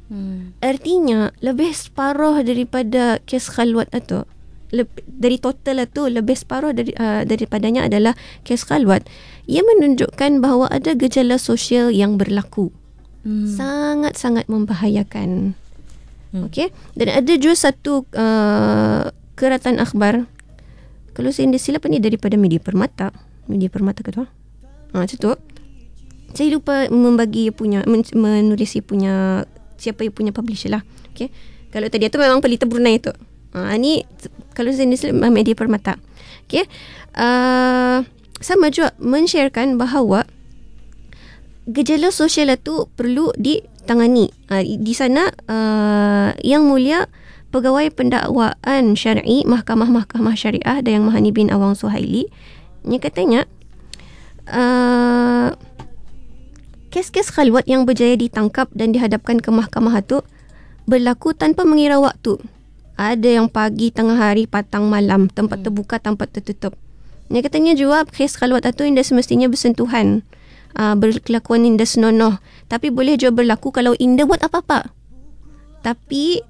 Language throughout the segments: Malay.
Artinya lebih separuh daripada kes khalwat itu, dari total itu lebih separuh daripadanya adalah kes khalwat. Ia menunjukkan bahawa ada gejala sosial yang berlaku. Sangat-sangat membahayakan. Okey, dan ada juga satu keratan akhbar, kalau saya tidak silap ni daripada Media Permata ke tu? Macam tu. Saya lupa membagi punya, menulis punya, siapa yang punya publisher lah. Okay. Kalau tadi tu memang Pelita Brunei tu. Ni kalau saya nulis Media Permata. Okay. Sama juga men-sharekan bahawa gejala sosial itu perlu ditangani. Di sana Yang Mulia Pegawai Pendakwaan Syar'i Mahkamah Syariah Dayang Mahani bin Awang Suhaili, dia katanya kes-kes khalwat yang berjaya ditangkap dan dihadapkan ke mahkamah itu berlaku tanpa mengira waktu. Ada yang pagi, tengah hari, petang, malam, tempat terbuka, tempat tertutup. Dia katanya juga kes khalwat itu indah semestinya bersentuhan, berkelakuan indah senonoh. Tapi boleh juga berlaku kalau indah buat apa-apa, tapi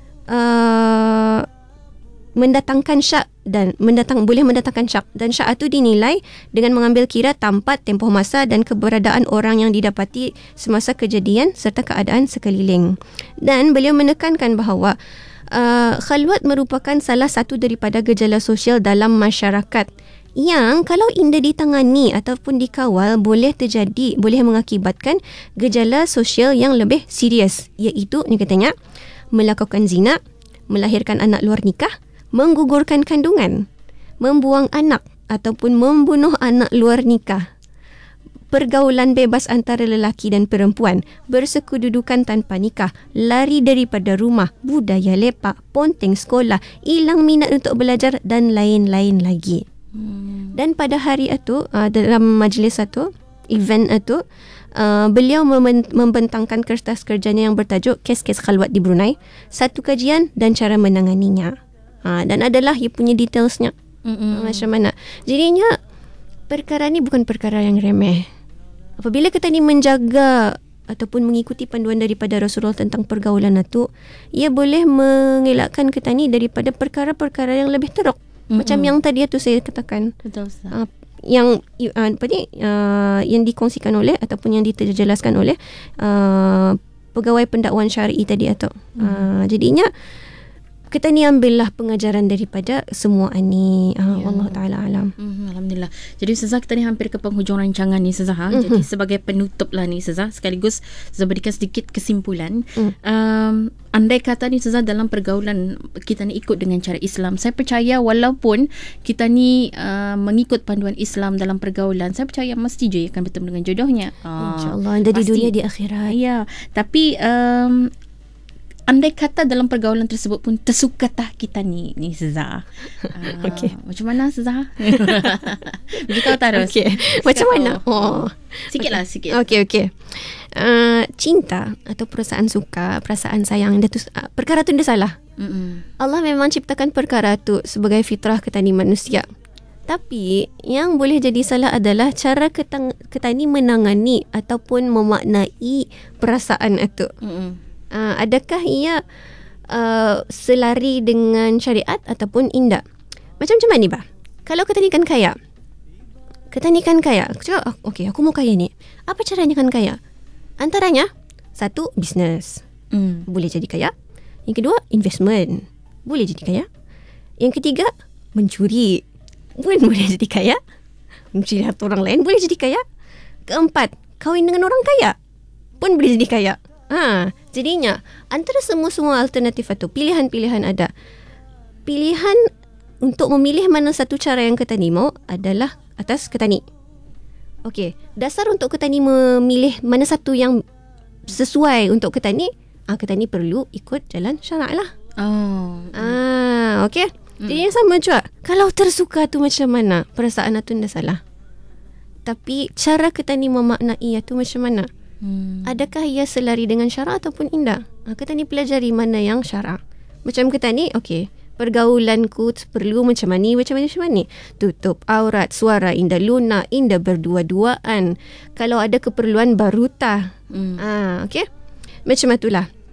mendatangkan syak dan boleh mendatangkan syak, dan syak itu dinilai dengan mengambil kira tempat, tempoh masa dan keberadaan orang yang didapati semasa kejadian serta keadaan sekeliling. Dan beliau menekankan bahawa khalwat merupakan salah satu daripada gejala sosial dalam masyarakat yang kalau indah ditangani ataupun dikawal boleh mengakibatkan gejala sosial yang lebih serius, iaitu ni katanya melakukan zina, melahirkan anak luar nikah, menggugurkan kandungan, membuang anak ataupun membunuh anak luar nikah, pergaulan bebas antara lelaki dan perempuan, bersekududukan tanpa nikah, lari daripada rumah, budaya lepak, ponteng sekolah, hilang minat untuk belajar dan lain-lain lagi. Dan pada hari itu, dalam majlis itu, event itu, beliau membentangkan kertas kerjanya yang bertajuk Kes-Kes Khalwat di Brunei, satu kajian dan cara menanganinya. Dan adalah ia punya detailsnya macam mana. Jadinya perkara ni bukan perkara yang remeh. Apabila kita ni menjaga ataupun mengikuti panduan daripada Rasulullah tentang pergaulan itu, ia boleh mengelakkan kita ni daripada perkara-perkara yang lebih teruk. Macam yang tadi tu saya katakan. Betul, Ustaz. Yang yang dikongsikan oleh ataupun yang diterjelaskan oleh pegawai pendakwaan syar'i tadi itu. Jadinya kita ni ambillah pengajaran daripada semua ni. Wallahu taala alam. Alhamdulillah. Jadi Ustazah, kita ni hampir ke penghujung rancangan ni Ustazah. Jadi sebagai penutup lah ni Ustazah, sekaligus Ustazah berikan sedikit kesimpulan. Andai kata ni Ustazah dalam pergaulan kita ni ikut dengan cara Islam, saya percaya walaupun kita ni mengikut panduan Islam dalam pergaulan, saya percaya mesti je akan bertemu dengan jodohnya. InsyaAllah, ada di dunia di akhirat. Ya, tapi andai kata dalam pergaulan tersebut pun tersukatah kita ni Ustazah. Okay. Macam mana Ustazah? Beritahu terus. Okay. Macam mana? Sikitlah. Okey. Cinta atau perasaan suka, perasaan sayang, perkara tu dia salah. Allah memang ciptakan perkara tu sebagai fitrah kita ni manusia. Tapi yang boleh jadi salah adalah cara kita ni menangani ataupun memaknai perasaan itu. Adakah ia selari dengan syariat ataupun tidak? Macam mana ni bah? Kalau kita ni kan kaya, aku cakap, okay, aku mau kaya ni. Apa caranya kan kaya? Antaranya, satu, bisnes, boleh jadi kaya. Yang kedua, investment, boleh jadi kaya. Yang ketiga, mencuri, pun boleh jadi kaya. Mencuri harta orang lain, boleh jadi kaya. Keempat, kahwin dengan orang kaya, pun boleh jadi kaya. Jadinya antara semua alternatif itu, pilihan-pilihan ada. Pilihan untuk memilih mana satu cara yang kita ni mau adalah atas kita ni. Okey, dasar untuk kita ni memilih mana satu yang sesuai untuk kita ni perlu ikut jalan syarak lah. Okey. Jadi sama juga. Kalau tersuka tu macam mana? Perasaan tu dah salah. Tapi cara kita ni memaknai tu macam mana? Adakah ia selari dengan syarak ataupun tidak? Kita ni pelajari mana yang syarak. Macam kita ni, okey, pergaulanku perlu macam ni. Tutup aurat, suara indah lunak, indah berdua-duaan. Kalau ada keperluan baru tah. Okey. Macam itulah.